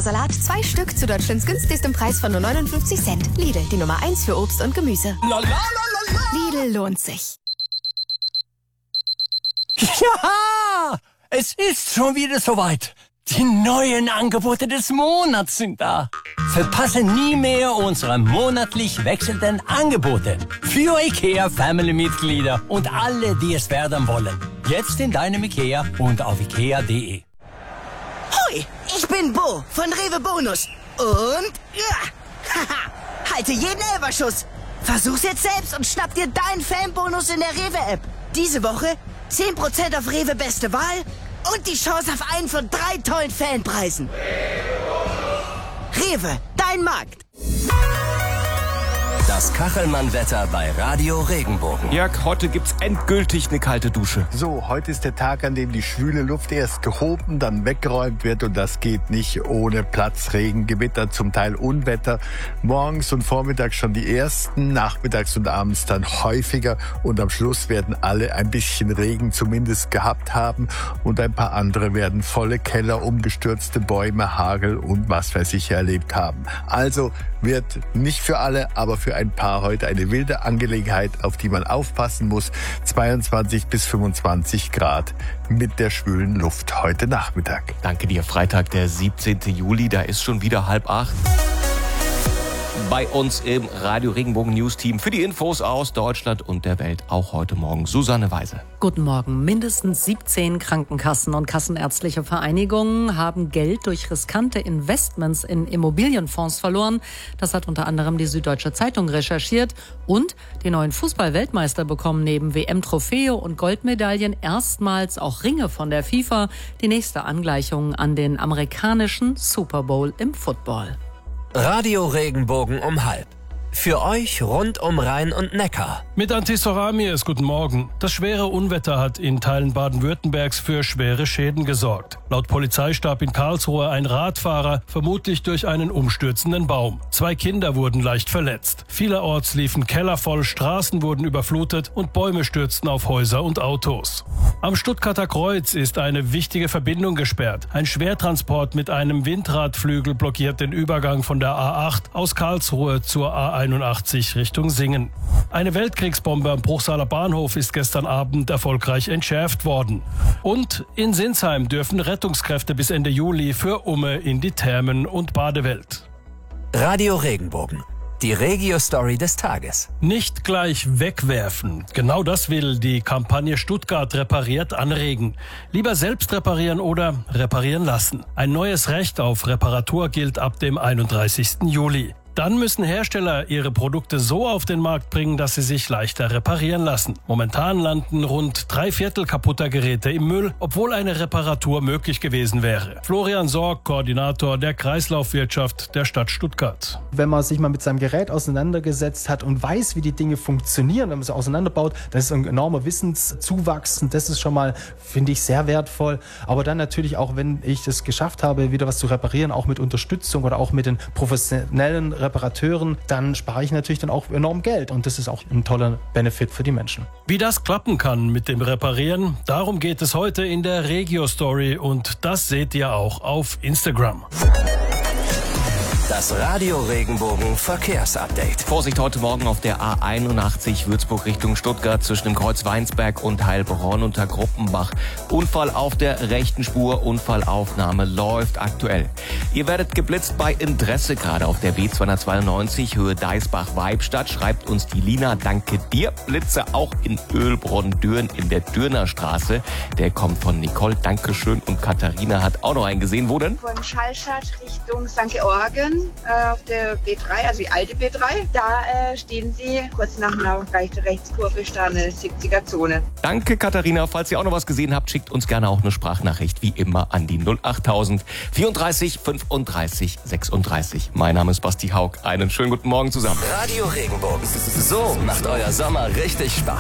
Salat, 2 Stück zu Deutschlands günstigstem Preis von nur 59 Cent. Lidl, die Nummer 1 für Obst und Gemüse. Lidl lohnt sich. Ja, es ist schon wieder soweit. Die neuen Angebote des Monats sind da. Verpasse nie mehr unsere monatlich wechselnden Angebote. Für IKEA-Family-Mitglieder und alle, die es werden wollen. Jetzt in deinem IKEA und auf ikea.de. Hoi, ich bin Bo von Rewe Bonus. Und ja, halte jeden Elferschuss. Versuch's jetzt selbst und schnapp dir deinen Fanbonus in der Rewe-App. Diese Woche 10% auf Rewe Beste Wahl und die Chance auf einen von 3 tollen Fanpreisen. Rewe, dein Markt. Das Kachelmann-Wetter bei Radio Regenbogen. Jörg, heute gibt's endgültig eine kalte Dusche. So, heute ist der Tag, an dem die schwüle Luft erst gehoben, dann weggeräumt wird und das geht nicht ohne Platzregen, Gewitter, zum Teil Unwetter. Morgens und vormittags schon die ersten, nachmittags und abends dann häufiger und am Schluss werden alle ein bisschen Regen zumindest gehabt haben und ein paar andere werden volle Keller, umgestürzte Bäume, Hagel und was weiß ich erlebt haben. Also wird nicht für alle, aber für ein paar heute eine wilde Angelegenheit, auf die man aufpassen muss. 22 bis 25 Grad mit der schwülen Luft heute Nachmittag. Danke dir. Freitag, der 17. Juli, da ist schon wieder 7:30. Bei uns im Radio Regenbogen News Team für die Infos aus Deutschland und der Welt auch heute Morgen Susanne Weise. Guten Morgen. Mindestens 17 Krankenkassen und kassenärztliche Vereinigungen haben Geld durch riskante Investments in Immobilienfonds verloren. Das hat unter anderem die Süddeutsche Zeitung recherchiert. Und die neuen Fußball-Weltmeister bekommen neben WM-Trophäe und Goldmedaillen erstmals auch Ringe von der FIFA. Die nächste Angleichung an den amerikanischen Super Bowl im Football. Radio Regenbogen um 12:30. Für euch rund um Rhein und Neckar. Mit Antis Ramirez, guten Morgen. Das schwere Unwetter hat in Teilen Baden-Württembergs für schwere Schäden gesorgt. Laut Polizeistab in Karlsruhe ein Radfahrer, vermutlich durch einen umstürzenden Baum. 2 Kinder wurden leicht verletzt. Vielerorts liefen Keller voll, Straßen wurden überflutet und Bäume stürzten auf Häuser und Autos. Am Stuttgarter Kreuz ist eine wichtige Verbindung gesperrt. Ein Schwertransport mit einem Windradflügel blockiert den Übergang von der A8 aus Karlsruhe zur A81 Richtung Singen. Eine Weltkriegsbombe am Bruchsaler Bahnhof ist gestern Abend erfolgreich entschärft worden. Und in Sinsheim dürfen Rettungskräfte bis Ende Juli für Umme in die Thermen- und Badewelt. Radio Regenbogen. Die Regio-Story des Tages. Nicht gleich wegwerfen. Genau das will die Kampagne Stuttgart repariert anregen. Lieber selbst reparieren oder reparieren lassen. Ein neues Recht auf Reparatur gilt ab dem 31. Juli. Dann müssen Hersteller ihre Produkte so auf den Markt bringen, dass sie sich leichter reparieren lassen. Momentan landen rund 3/4 kaputter Geräte im Müll, obwohl eine Reparatur möglich gewesen wäre. Florian Sorg, Koordinator der Kreislaufwirtschaft der Stadt Stuttgart. Wenn man sich mal mit seinem Gerät auseinandergesetzt hat und weiß, wie die Dinge funktionieren, wenn man sie auseinanderbaut, das ist ein enormer Wissenszuwachs und das ist schon mal, finde ich, sehr wertvoll. Aber dann natürlich auch, wenn ich es geschafft habe, wieder was zu reparieren, auch mit Unterstützung oder auch mit den professionellen Reparateuren, dann spare ich natürlich dann auch enorm Geld und das ist auch ein toller Benefit für die Menschen. Wie das klappen kann mit dem Reparieren, darum geht es heute in der Regio-Story und das seht ihr auch auf Instagram. Das Radio Regenbogen Verkehrsupdate. Vorsicht heute Morgen auf der A81 Würzburg Richtung Stuttgart zwischen dem Kreuz Weinsberg und Heilbronn unter Gruppenbach. Unfall auf der rechten Spur, Unfallaufnahme läuft aktuell. Ihr werdet geblitzt bei Interesse, gerade auf der B292 Höhe Deisbach-Weibstadt, schreibt uns die Lina, danke dir. Blitze auch in Ölbronn-Düren in der Dürner Straße. Der kommt von Nicole, dankeschön. Und Katharina hat auch noch einen gesehen. Wo denn? Von Schallstadt Richtung St. Georgen. Auf der B3, also die alte B3, da stehen sie kurz nach einer Rechtskurve, ist da eine 70er-Zone. Danke Katharina, falls ihr auch noch was gesehen habt, schickt uns gerne auch eine Sprachnachricht, wie immer an die 08000 34 35 36. Mein Name ist Basti Haug, einen schönen guten Morgen zusammen. Radio Regenbogen, so macht euer Sommer richtig Spaß.